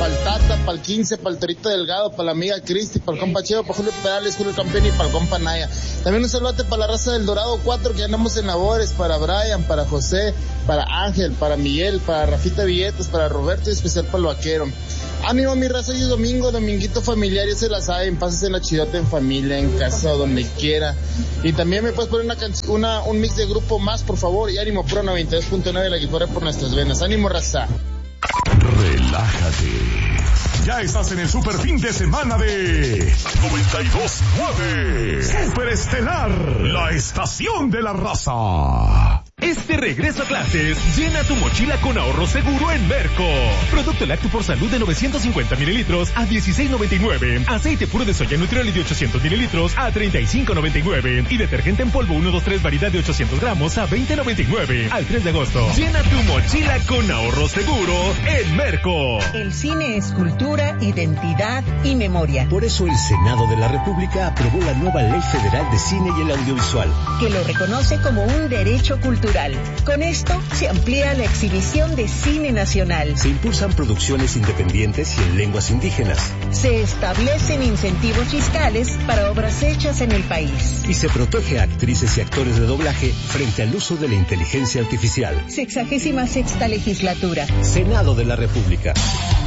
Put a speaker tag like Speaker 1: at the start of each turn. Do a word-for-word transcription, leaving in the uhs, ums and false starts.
Speaker 1: para el Tata, para el quince, para el Torito Delgado, para la amiga Cristi, para el compa Cheo, para Julio Perales, Julio Campeón y para el compa Naya. También un saludo para la raza del Dorado cuatro, que andamos en labores, para Brian, para José, para Ángel, para Miguel, para Rafita Villetes, para Roberto y especial para el Vaquero. Ánimo mi raza, hoy es domingo, dominguito familiar, ya se la saben, pásense la chidota en familia, en casa, donde quiera. Y también me puedes poner una, una un mix de grupo más, por favor, y ánimo Pro noventa y dos punto nueve, la que corre por nuestras venas. Ánimo raza.
Speaker 2: Relájate. Ya estás en el super fin de semana de noventa y dos nueve. Super Estelar, la estación de la raza.
Speaker 3: Este regreso a clases, llena tu mochila con ahorro seguro en Merco. Producto lácteo por salud de novecientos cincuenta mililitros a dieciséis noventa y nueve. Aceite puro de soya Nutrioli de ochocientos mililitros a treinta y cinco noventa y nueve. Y detergente en polvo uno dos tres variedad de ochocientos gramos a veinte noventa y nueve. Al tres de agosto. Llena tu mochila con ahorro seguro en Merco.
Speaker 4: El cine es cultura, identidad y memoria.
Speaker 5: Por eso el Senado de la República aprobó la nueva Ley Federal de Cine y el Audiovisual,
Speaker 4: que lo reconoce como un derecho cultural. Con esto se amplía la exhibición de cine nacional.
Speaker 5: Se impulsan producciones independientes y en lenguas indígenas.
Speaker 4: Se establecen incentivos fiscales para obras hechas en el país.
Speaker 5: Y se protege a actrices y actores de doblaje frente al uso de la inteligencia artificial.
Speaker 4: Sexagésima sexta legislatura.
Speaker 5: Senado de la República.